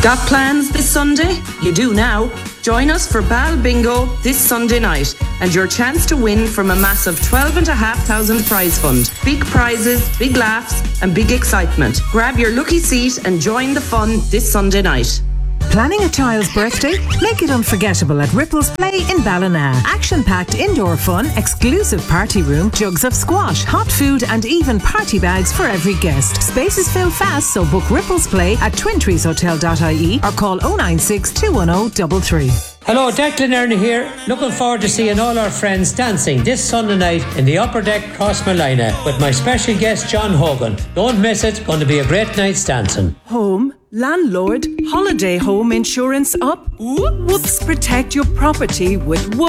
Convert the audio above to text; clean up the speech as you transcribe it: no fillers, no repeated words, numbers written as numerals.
Got plans this Sunday? You do now. Join us for Bal Bingo this Sunday night and your chance to win from a massive 12,500 prize fund. Big prizes, big laughs and big excitement. Grab your lucky seat and join the fun this Sunday night. Planning a child's birthday? Make it unforgettable at Ripples Play in Ballina. Action-packed indoor fun, exclusive party room, jugs of squash, hot food and even party bags for every guest. Spaces fill fast, so book Ripples Play at twintreeshotel.ie or call 096 210 33. Hello, Declan Ernie here. Looking forward to seeing all our friends dancing this Sunday night in the Upper Deck, Crossmolina, with my special guest John Hogan. Don't miss it. Going to be a great night's dancing. Home, landlord, holiday home insurance up? Whoops, protect your property with Whoop